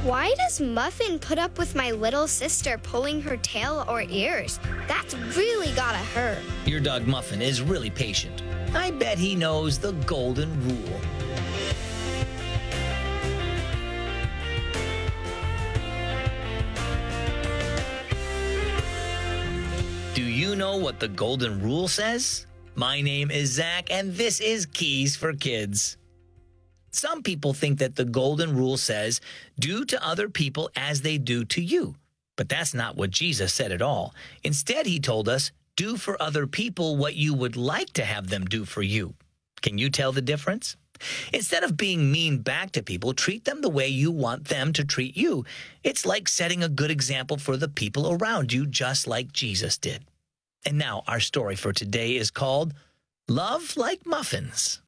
Why does Muffin put up with my little sister pulling her tail or ears? That's really gotta hurt. Your dog Muffin is really patient. I bet he knows the golden rule. Do you know what the golden rule says? My name is Zach, and this is Keys for Kids. Some people think that the golden rule says, do to other people as they do to you. But that's not what Jesus said at all. Instead, he told us, do for other people what you would like to have them do for you. Can you tell the difference? Instead of being mean back to people, treat them the way you want them to treat you. It's like setting a good example for the people around you, just like Jesus did. And now our story for today is called Love Like Muffins.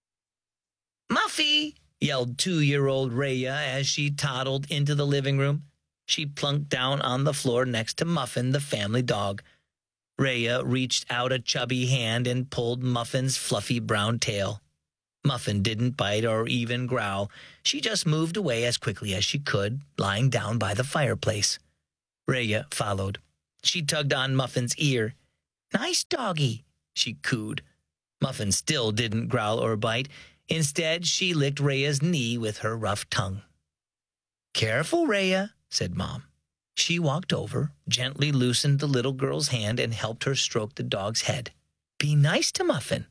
Muffy, yelled 2-year-old Rhea as she toddled into the living room. She plunked down on the floor next to Muffin, the family dog. Rhea reached out a chubby hand and pulled Muffin's fluffy brown tail. Muffin didn't bite or even growl. She just moved away as quickly as she could, lying down by the fireplace. Rhea followed. She tugged on Muffin's ear. "Nice doggy," she cooed. Muffin still didn't growl or bite. Instead, she licked Rhea's knee with her rough tongue. "Careful, Rhea," said Mom. She walked over, gently loosened the little girl's hand, and helped her stroke the dog's head. "Be nice to Muffin."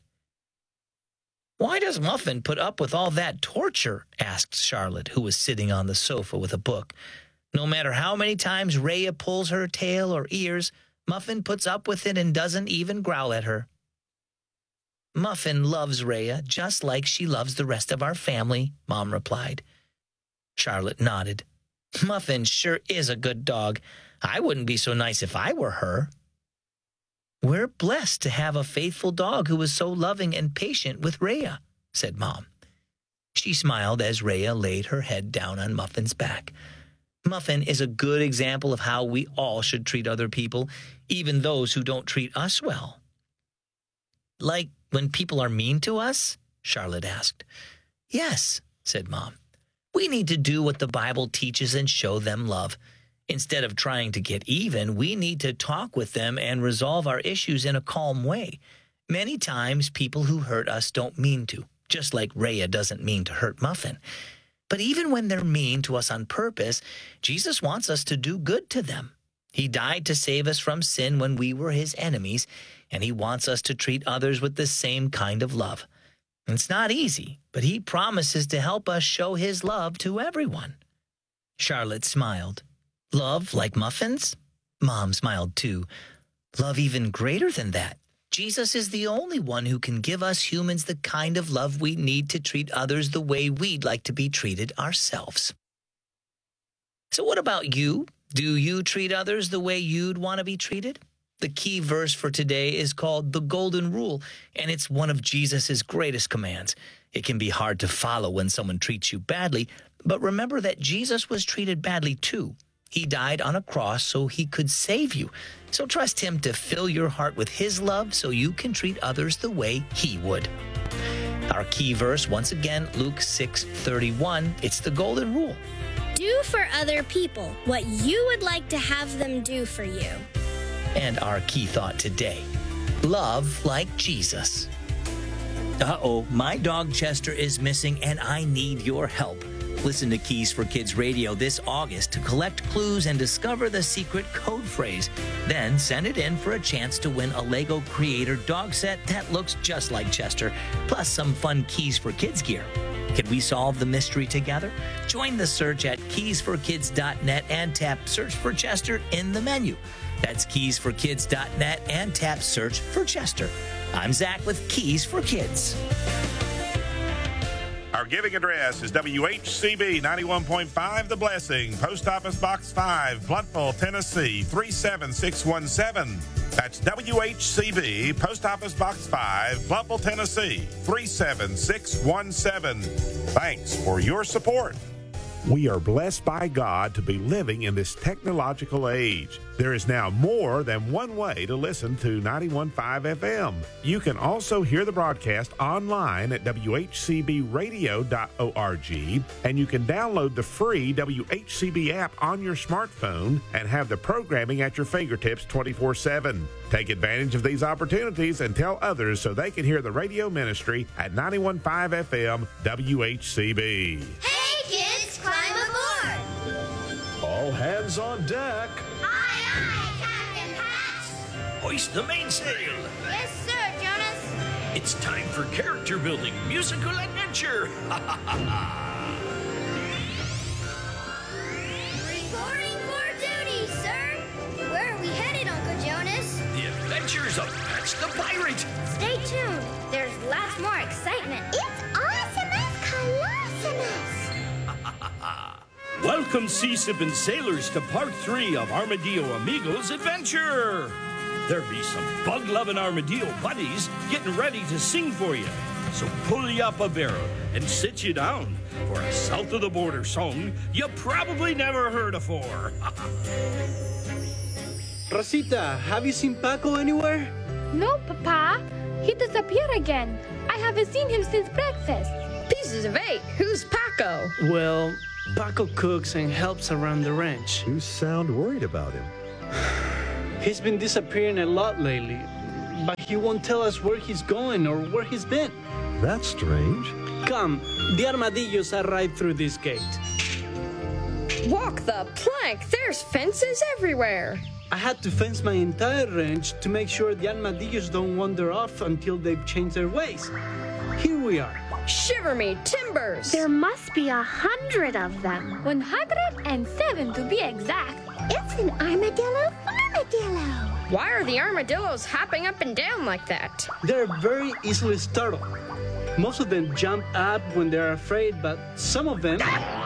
"Why does Muffin put up with all that torture?" asked Charlotte, who was sitting on the sofa with a book. "No matter how many times Rhea pulls her tail or ears, Muffin puts up with it and doesn't even growl at her." "Muffin loves Rhea just like she loves the rest of our family," Mom replied. Charlotte nodded. "Muffin sure is a good dog. I wouldn't be so nice if I were her." "We're blessed to have a faithful dog who is so loving and patient with Rhea," said Mom. She smiled as Rhea laid her head down on Muffin's back. Muffin is a good example of how we all should treat other people, even those who don't treat us well. "Like when people are mean to us?" Charlotte asked. "Yes," said Mom. "We need to do what the Bible teaches and show them love. Instead of trying to get even, we need to talk with them and resolve our issues in a calm way. Many times, people who hurt us don't mean to, just like Rhea doesn't mean to hurt Muffin. But even when they're mean to us on purpose, Jesus wants us to do good to them. He died to save us from sin when we were his enemies, and he wants us to treat others with the same kind of love. It's not easy, but he promises to help us show his love to everyone." Charlotte smiled. "Love like muffins?" Mom smiled too. "Love even greater than that. Jesus is the only one who can give us humans the kind of love we need to treat others the way we'd like to be treated ourselves." So what about you? Do you treat others the way you'd want to be treated? The key verse for today is called the Golden Rule, and it's one of Jesus' greatest commands. It can be hard to follow when someone treats you badly, but remember that Jesus was treated badly too. He died on a cross so he could save you. So trust him to fill your heart with his love so you can treat others the way he would. Our key verse, once again, Luke 6:31. It's the Golden Rule. Do for other people what you would like to have them do for you. And our key thought today, love like Jesus. Uh-oh, my dog Chester is missing and I need your help. Listen to Keys for Kids Radio this August to collect clues and discover the secret code phrase. Then send it in for a chance to win a Lego Creator dog set that looks just like Chester, plus some fun Keys for Kids gear. Can we solve the mystery together? Join the search at keysforkids.net and tap Search for Chester in the menu. That's keysforkids.net and tap Search for Chester. I'm Zach with Keys for Kids. Our giving address is WHCB 91.5 The Blessing, Post Office Box 5, Blountville, Tennessee 37617. That's WHCB, Post Office Box 5, Blountville, Tennessee 37617. Thanks for your support. We are blessed by God to be living in this technological age. There is now more than one way to listen to 91.5 FM. You can also hear the broadcast online at WHCBradio.org, and you can download the free WHCB app on your smartphone and have the programming at your fingertips 24/7. Take advantage of these opportunities and tell others so they can hear the radio ministry at 91.5 FM WHCB. Hey, kids, climb aboard! All hands on deck. Aye, aye, Captain Patch! Hoist the mainsail. Yes, sir, Jonas. It's time for character building musical adventure. Reporting for duty, sir. Where are we headed, Uncle Jonas? The adventures of Patch the Pirate. Stay tuned. There's lots more excitement. It's Awesomeness Colossimus! Welcome, sea-sipping sailors, to part 3 of Armadillo Amigos Adventure. There'll be some bug-loving Armadillo buddies getting ready to sing for you. So pull you up a barrel and sit you down for a south-of-the-border song you probably never heard afore. Rosita, have you seen Paco anywhere? No, Papa. He disappeared again. I haven't seen him since breakfast. Pieces of 8. Who's Paco? Well, Paco cooks and helps around the ranch. You sound worried about him. He's been disappearing a lot lately, but he won't tell us where he's going or where he's been. That's strange. Come, the armadillos are right through this gate. Walk the plank. There's fences everywhere. I had to fence my entire ranch to make sure the armadillos don't wander off until they've changed their ways. Here we are. Shiver me timbers. There must be 100 of them. 107 to be exact. It's an armadillo. Why are the armadillos hopping up and down like that? They're very easily startled. Most of them jump up when they're afraid, but some of them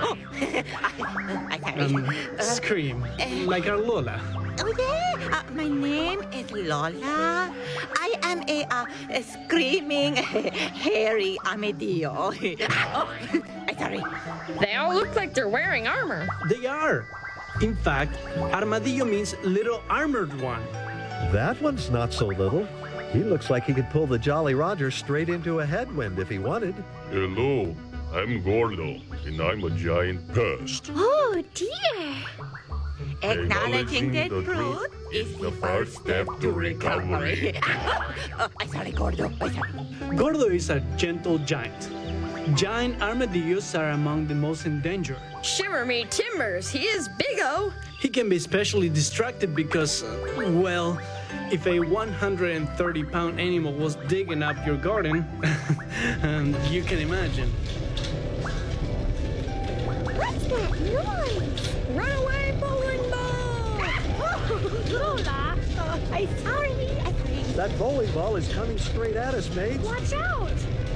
scream, like our Lola. Oh, yeah. My name is Lola. I am a screaming, hairy armadillo. Sorry. They all look like they're wearing armor. They are. In fact, armadillo means little armored one. That one's not so little. He looks like he could pull the Jolly Roger straight into a headwind if he wanted. Hello, I'm Gordo, and I'm a giant pest. Oh, dear. Acknowledging the truth is the first step to recovery. Sorry, Gordo. Gordo is a gentle giant. Giant armadillos are among the most endangered. Shiver me timbers. He is big-o. He can be especially distracted because, well, if a 130-pound animal was digging up your garden, you can imagine. What's that noise? Run away, bowling ball. Lola! I'm sorry. That bowling ball is coming straight at us, mates. Watch out!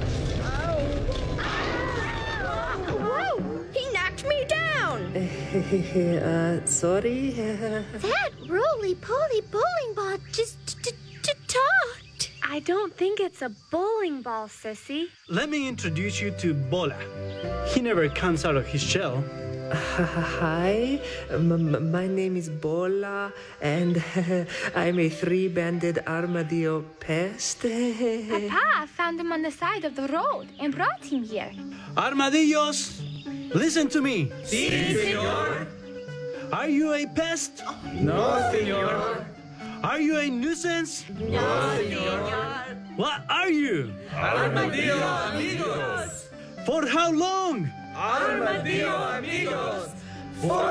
Whoa! He knocked me down. Sorry? That roly-poly bowling ball just talked. I don't think it's a bowling ball, Sissy. Let me introduce you to Bola. He never comes out of his shell. Hi, my name is Bola, and I'm a 3-banded armadillo pest. Papa found him on the side of the road and brought him here. Armadillos, listen to me. Si, senor. Are you a pest? No, senor. Are you a nuisance? No, senor. What are you? Armadillo amigos. For how long? Armadillo amigos. For